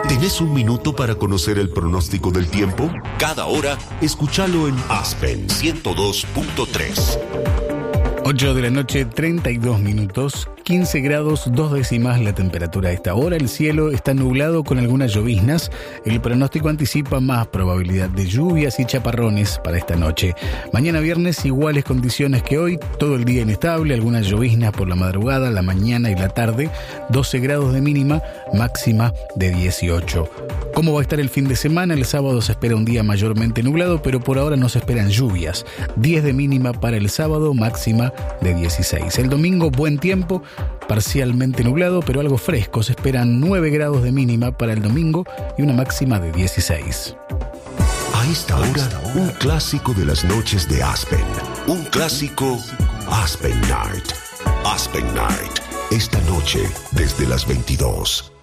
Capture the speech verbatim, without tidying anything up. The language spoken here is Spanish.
¿Tenés un minuto para conocer el pronóstico del tiempo? Cada hora, escúchalo en Aspen ciento dos punto tres. ocho de la noche, treinta y dos minutos, quince grados, dos décimas la temperatura a esta hora. El cielo está nublado con algunas lloviznas. El pronóstico anticipa más probabilidad de lluvias y chaparrones para esta noche. Mañana viernes, iguales condiciones que hoy, todo el día inestable, algunas lloviznas por la madrugada, la mañana y la tarde, doce grados de mínima, máxima de dieciocho. ¿Cómo va a estar el fin de semana? El sábado se espera un día mayormente nublado, pero por ahora no se esperan lluvias. diez de mínima para el sábado, máxima de dieciséis. El domingo, buen tiempo, parcialmente nublado, pero algo fresco. Se esperan nueve grados de mínima para el domingo y una máxima de dieciséis. A esta hora, un clásico de las noches de Aspen. Un clásico Aspen Night. Aspen Night. Esta noche, desde las veintidós.